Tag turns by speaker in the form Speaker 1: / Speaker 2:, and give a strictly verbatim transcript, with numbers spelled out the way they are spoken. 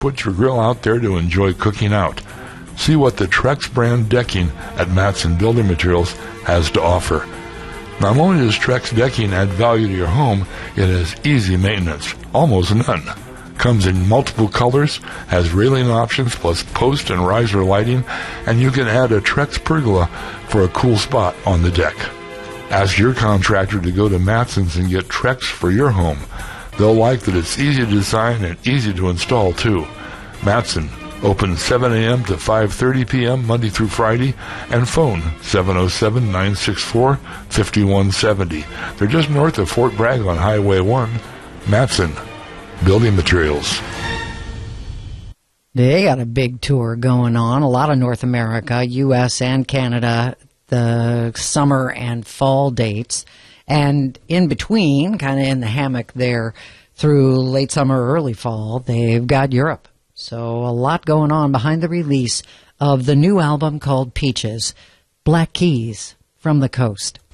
Speaker 1: Put your grill out there to enjoy cooking out. See what the Trex brand decking at Matson Building Materials has to offer. Not only does Trex decking add value to your home, it has easy maintenance, almost none. Comes in multiple colors, has railing options plus post and riser lighting, and you can add a Trex pergola for a cool spot on the deck. Ask your contractor to go to Matson's and get Trex for your home. They'll like that it's easy to design and easy to install too. Matson, open seven a.m. to five thirty p.m. Monday through Friday, and phone seven oh seven, nine six four, five one seven oh. They're just north of Fort Bragg on Highway one. Matson Building Materials.
Speaker 2: They got a big tour going on, a lot of North America, U S and Canada, the summer and fall dates. And in between, kind of in the hammock there through late summer, early fall, they've got Europe. So a lot going on behind the release of the new album called Peaches, Black Keys from the Coast.